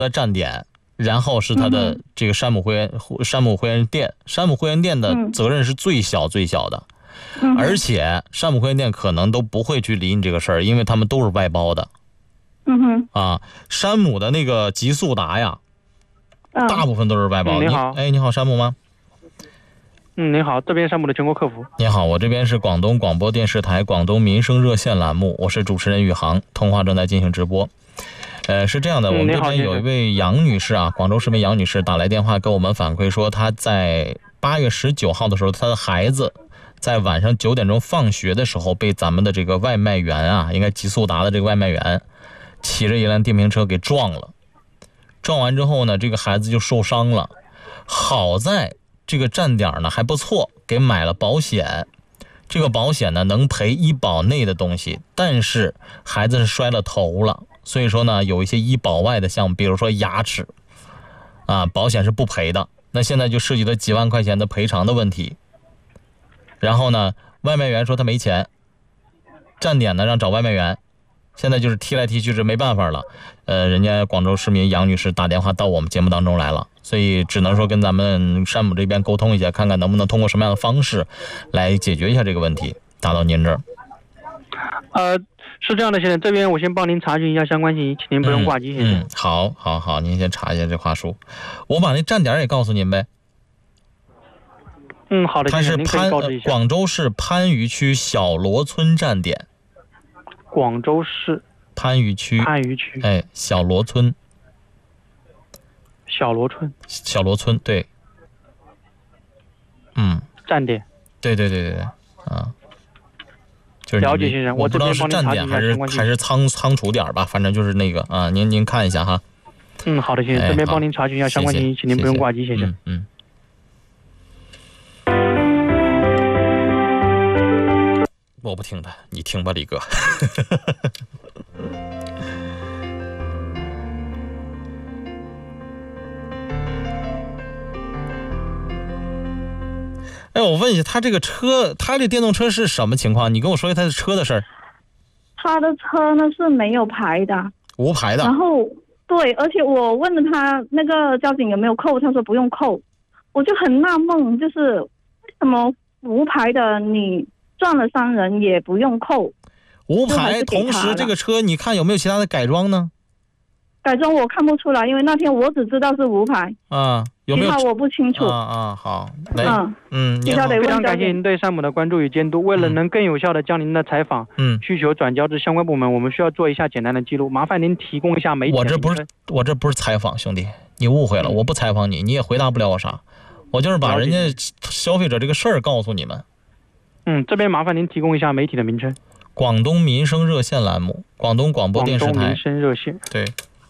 的站点，然后是他的这个山姆会员店，山姆会员店的责任是最小的，而且山姆会员店可能都不会去理你这个事儿，因为他们都是外包的。山姆的那个极速达呀，大部分都是外包。 你好， 你好，山姆吗？ 你好，这边山姆的全国客服。 你好，我这边是广东广播电视台广东民生热线栏目，我是主持人宇航，通话正在进行直播。是这样的，我们这边有一位杨女士啊，广州市民杨女士打来电话跟我们反馈说，她在8月19号的时候，她的孩子在晚上9点钟放学的时候被咱们的这个外卖员啊，应该极速达的这个外卖员骑着一辆电瓶车给撞了。撞完之后呢，这个孩子就受伤了，好在这个站点呢还不错，给买了保险。这个保险呢能赔医保内的东西，但是孩子是摔了头了，所以说呢有一些医保外的项目，比如说牙齿啊，保险是不赔的。那现在就涉及了几万块钱的赔偿的问题。然后呢，外卖员说他没钱，站点呢让找外卖员，现在就是踢来踢去是没办法了。人家广州市民杨女士打电话到我们节目当中来了，所以只能说跟咱们山姆这边沟通一下，看看能不能通过什么样的方式来解决一下这个问题，打到您这儿。 是这样的，先生，这边我先帮您查询一下相关信息，请您不用挂机，先生。 好，您先查一下这话术，我把那站点也告诉您呗。 好的，先生，您可以告知一下。 广州市番禺区小罗村站点。 广州市番禺区，小罗村，对， 站点， 对，就是了解，先生， 我不知道是站点还是仓储点吧，反正就是那个啊，您看一下哈。 好的，先生，这边帮您查询一下相关信息，请您不用挂机，先生。 我不听他，你听吧，李哥。我问一下，他这个车，他这电动车是什么情况？你跟我说一下他的车的事儿。 他的车呢是没有牌的， 无牌的。 然后对，而且我问了他那个交警有没有扣，他说不用扣，我就很纳闷，就是为什么无牌的你撞了伤人也不用扣？ 无牌，同时这个车你看有没有其他的改装呢？ 改装我看不出来，因为那天我只知道是无牌有没有？ 其他我不清楚好， 其他得问。 非常感谢您对山姆的关注与监督。为了能更有效的将您的采访需求转交至相关部门，我们需要做一下简单的记录，麻烦您提供一下媒体。我这不是采访，兄弟，你误会了，我不采访你，你也回答不了我啥，我就是把人家消费者这个事儿告诉你们。 这边麻烦您提供一下媒体的名称。 广东民生热线栏目，广东广播电视台。 广东民生热线。 对。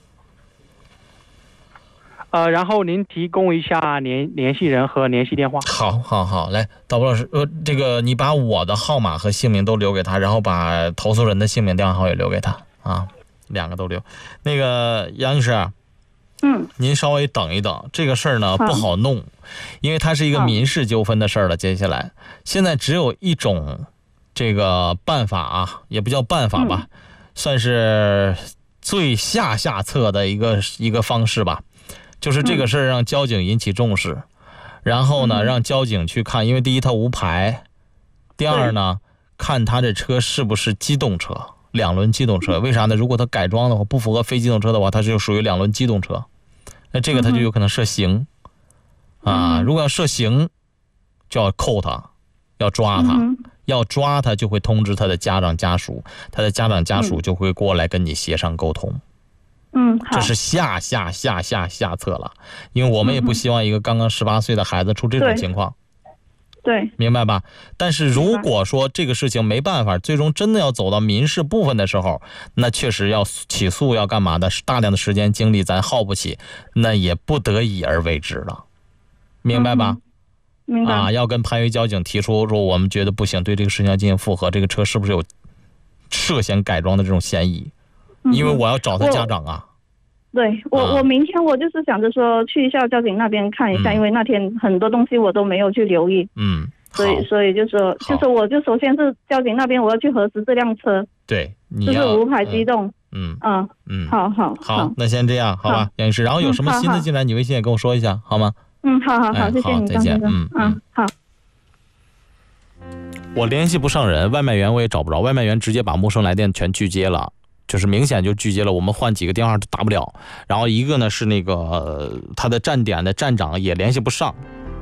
然后您提供一下联系人和联系电话。 好，来，导播老师，这个你把我的号码和姓名都留给他，然后把投诉人的姓名电话号也留给他啊，2个都留。那个杨女士，您稍微等一等，这个事儿呢不好弄，因为它是一个民事纠纷的事儿了。接下来，现在只有一种这个办法啊，也不叫办法吧，算是最下策的一个方式吧。就是这个事儿让交警引起重视，然后呢让交警去看，因为第一他无牌，第二呢看他这车是不是机动车，2轮机动车。为啥呢？如果他改装的话，不符合非机动车的话，它就属于2轮机动车，那这个他就有可能涉刑如果要涉刑就要扣他，要抓他，要抓他就会通知他的家长家属，他的家长家属就会过来跟你协商沟通。这是下策了，因为我们也不希望一个刚刚18岁的孩子出这种情况。 对， 明白吧？但是如果说这个事情没办法，最终真的要走到民事部分的时候，那确实要起诉要干嘛的，大量的时间精力咱耗不起，那也不得已而为之了，明白吧？ 明白。 要跟番禺交警提出说，我们觉得不行，对这个事情要进行复核，这个车是不是有涉嫌改装的这种嫌疑？因为我要找他家长啊。 对，我明天我就是想着说去一下交警那边看一下，因为那天很多东西我都没有去留意。所以就说我就首先是交警那边我要去核实这辆车， 对， 就是无牌机动。 好， 那先这样，好吧，杨女士。然后有什么新的进来，你微信也跟我说一下，好吗？ 好，谢谢你， 再见。 好。 我联系不上人，外卖员我也找不着，外卖员直接把陌生来电全拒接了，就是明显就拒接了，我们换几个电话都打不了。然后一个呢是那个他的站点的站长也联系不上。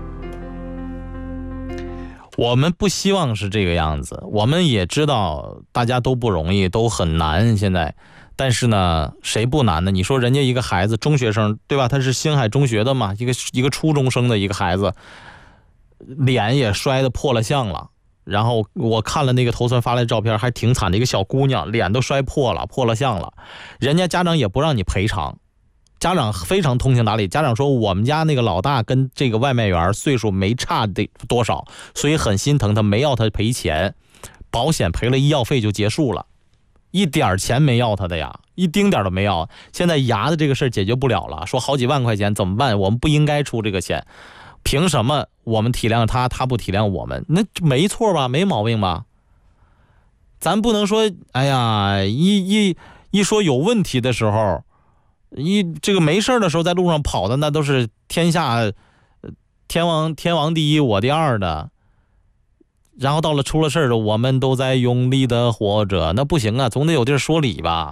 我们不希望是这个样子，我们也知道大家都不容易，都很难现在。但是呢，谁不难呢？你说人家一个孩子，中学生对吧？他是星海中学的嘛，一个初中生的一个孩子，脸也摔得破了相了。然后我看了那个头村发来的照片，还挺惨的，一个小姑娘脸都摔破了相了，人家家长也不让你赔偿，家长非常通情达理，家长说我们家那个老大跟这个外卖员岁数没差多少，所以很心疼他，没要他赔钱，保险赔了医药费就结束了，一点钱没要他的呀，一丁点都没要。现在牙的这个事解决不了了，说好几万块钱怎么办？我们不应该出这个钱，凭什么我们体谅他，他不体谅我们？那没错吧，没毛病吧？咱不能说，哎呀，一说有问题的时候，这个没事的时候在路上跑的那都是天下天王第一我第二的，然后到了出了事的我们都在用力的活着，那不行啊，总得有地儿说理吧。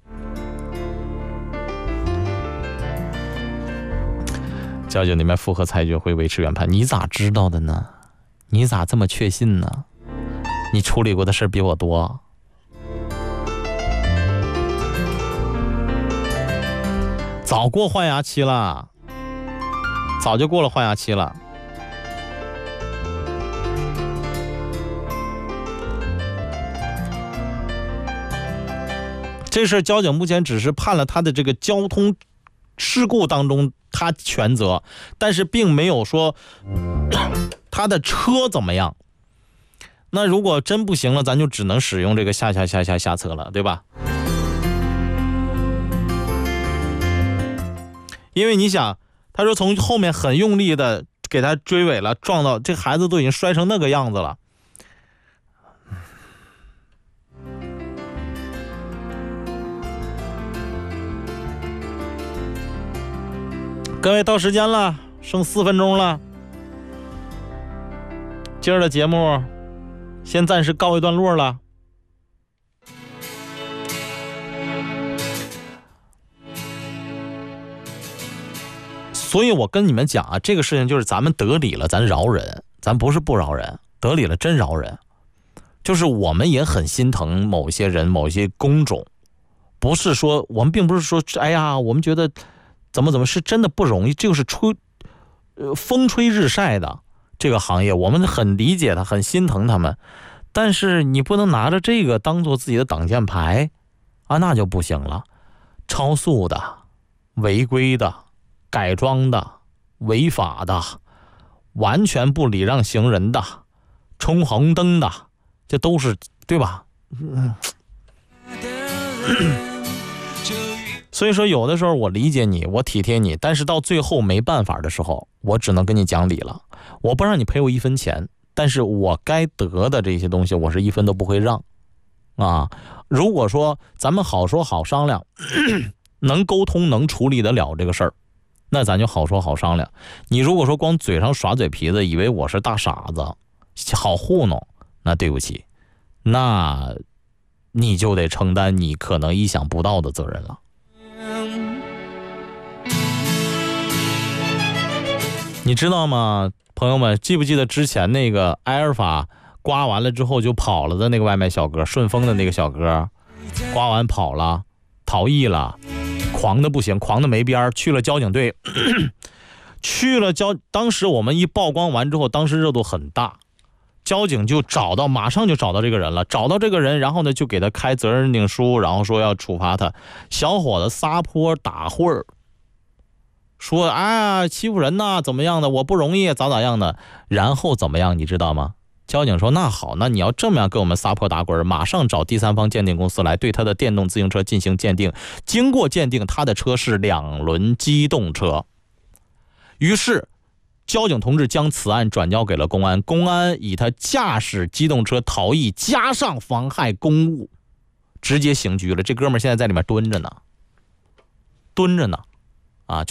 交警里面复核裁决会维持原判，你咋知道的呢？你咋这么确信呢？你处理过的事比我多。早过换牙期了，早就过了换牙期了。这事交警目前只是判了他的这个交通事故当中他全责，但是并没有说他的车怎么样。那如果真不行了，咱就只能使用这个下策了，对吧？因为你想，他说从后面很用力的给他追尾了，撞到这孩子都已经摔成那个样子了。各位到时间了，剩4分钟了，今儿的节目先暂时告一段落了。所以我跟你们讲啊，这个事情就是咱们得理了，咱饶人，咱不是不饶人，得理了真饶人。就是我们也很心疼某些人，某些工种，不是说我们并不是说，哎呀，我们觉得怎么是真的不容易，这个是风吹日晒的这个行业，我们很理解他，很心疼他们，但是你不能拿着这个当做自己的挡箭牌啊，那就不行了。超速的、违规的、改装的、违法的、完全不礼让行人的、冲红灯的，这都是对吧？所以说有的时候我理解你，我体贴你，但是到最后没办法的时候，我只能跟你讲理了。我不让你赔我1分钱，但是我该得的这些东西我是1分都不会让啊。如果说咱们好说好商量，能沟通能处理得了这个事儿，那咱就好说好商量。你如果说光嘴上耍嘴皮子，以为我是大傻子好糊弄，那对不起，那你就得承担你可能意想不到的责任了。你知道吗，朋友们，记不记得之前那个埃尔法刮完了之后就跑了的那个外卖小哥，顺丰的那个小哥，刮完跑了，逃逸了，狂的不行，狂的没边，去了交警队，当时我们一曝光完之后，当时热度很大，交警就马上就找到这个人了，找到这个人，然后呢就给他开责任认定书，然后说要处罚他。小伙子撒泼打混儿，说啊欺负人呐，怎么样的，我不容易，咋样的，然后怎么样你知道吗？交警说那好，那你要这么样跟我们撒泼打滚，马上找第三方鉴定公司来对他的电动自行车进行鉴定。经过鉴定，他的车是2轮机动车。于是交警同志将此案转交给了公安，公安以他驾驶机动车逃逸加上妨害公务直接刑拘了。这哥们儿现在在里面蹲着呢，